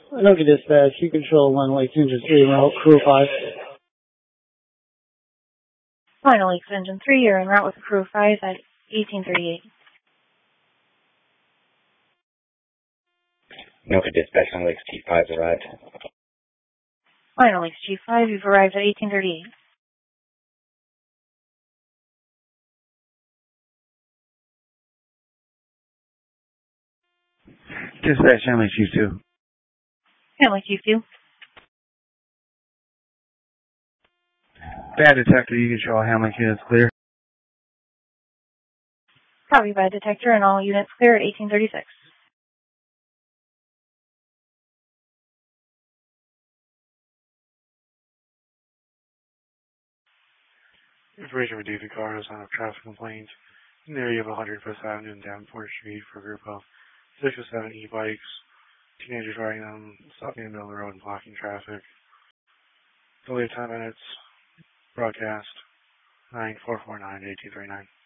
Anoka Dispatch, you control 1 Lake Engine 3, route crew 5. Final Lakes Engine 3, you're en route with crew 5 at 1838. Anoka Dispatch, Final Lakes T5 arrived. Final Lakes G5, you've arrived at 1838. Dispatch, Hamlet Chief 2. Hamlet Chief 2. Bad detector, you control Hamlet units clear. Copy by detector and all units clear at 1836. Information for David Cars on a traffic complaint in the area of 105th Avenue and Davenport Street for a group of 6 or 7 e-bikes. Teenagers riding them, stopping in the middle of the road and blocking traffic. Delay of 10 minutes. Broadcast 9449-1839.